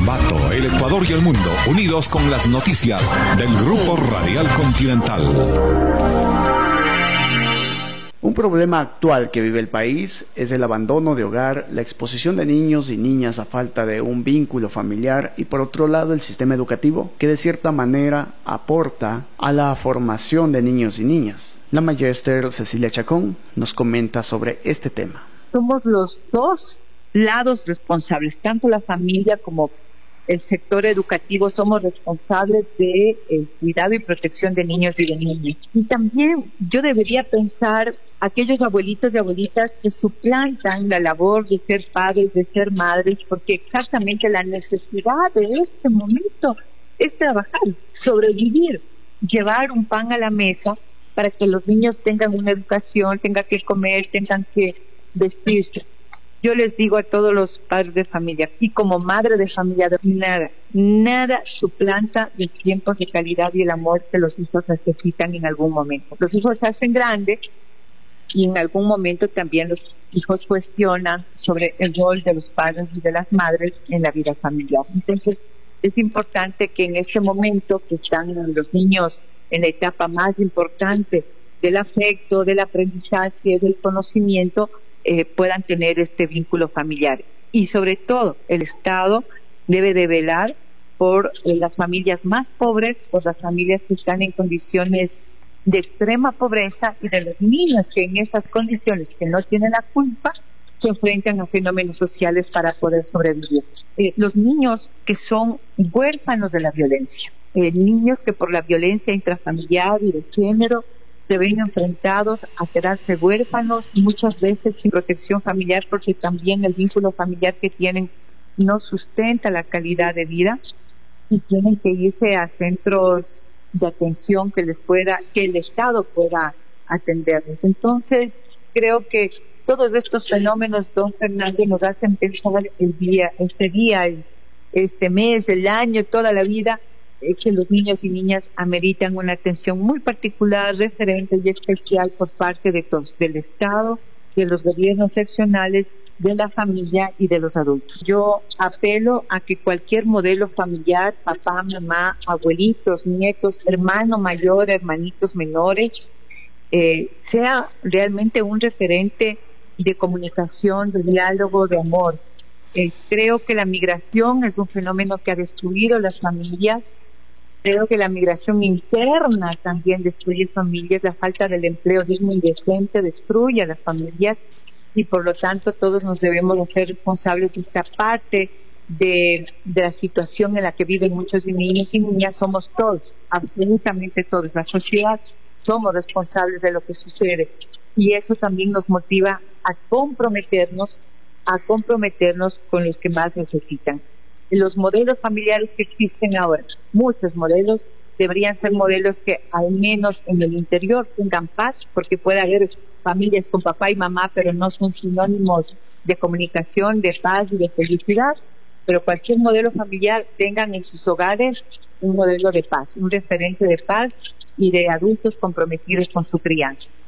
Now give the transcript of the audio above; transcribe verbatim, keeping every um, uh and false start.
Ambato, el Ecuador y el mundo, unidos con las noticias del Grupo Radial Continental. Un problema actual que vive el país es el abandono de hogar, la exposición de niños y niñas a falta de un vínculo familiar y por otro lado el sistema educativo que de cierta manera aporta a la formación de niños y niñas. La magíster Cecilia Chacón nos comenta sobre este tema. Somos los dos lados responsables, tanto la familia como el sector educativo somos responsables de el cuidado y protección de niños y de niñas. Y también yo debería pensar aquellos abuelitos y abuelitas que suplantan la labor de ser padres, de ser madres, porque exactamente la necesidad de este momento es trabajar, sobrevivir, llevar un pan a la mesa para que los niños tengan una educación, tengan que comer, tengan que vestirse. Yo les digo a todos los padres de familia, y como madre de familia, nada, nada suplanta los tiempos de calidad y el amor que los hijos necesitan en algún momento. Los hijos se hacen grandes y en algún momento también los hijos cuestionan sobre el rol de los padres y de las madres en la vida familiar. Entonces, es importante que en este momento que están los niños en la etapa más importante del afecto, del aprendizaje, del conocimiento, Eh, puedan tener este vínculo familiar. Y sobre todo, el Estado debe de velar por eh, las familias más pobres, por las familias que están en condiciones de extrema pobreza y de los niños que en estas condiciones, que no tienen la culpa, se enfrentan a fenómenos sociales para poder sobrevivir. Eh, los niños que son huérfanos de la violencia, eh, niños que por la violencia intrafamiliar y de género se ven enfrentados a quedarse huérfanos, muchas veces sin protección familiar, porque también el vínculo familiar que tienen no sustenta la calidad de vida y tienen que irse a centros de atención que les pueda, que el Estado pueda atenderlos. Entonces, creo que todos estos fenómenos, don Fernando, nos hacen pensar el día, este día, el, este mes, el año, toda la vida, que los niños y niñas ameritan una atención muy particular, referente y especial por parte de todos, del Estado, de los gobiernos seccionales, de la familia y de los adultos. Yo apelo a que cualquier modelo familiar, papá, mamá, abuelitos, nietos, hermano mayor, hermanitos menores, eh, sea realmente un referente de comunicación, de diálogo, de amor. Eh, creo que la migración es un fenómeno que ha destruido las familias. Creo que la migración interna también destruye familias. La falta del empleo digno y decente destruye a las familias y por lo tanto todos nos debemos hacer responsables de esta parte de, de la situación en la que viven muchos niños y niñas. Somos todos, absolutamente todos, la sociedad, somos responsables de lo que sucede y eso también nos motiva a comprometernos a comprometernos con los que más necesitan. Los modelos familiares que existen ahora, muchos modelos, deberían ser modelos que al menos en el interior tengan paz, porque puede haber familias con papá y mamá, pero no son sinónimos de comunicación, de paz y de felicidad, pero cualquier modelo familiar tengan en sus hogares un modelo de paz, un referente de paz y de adultos comprometidos con su crianza.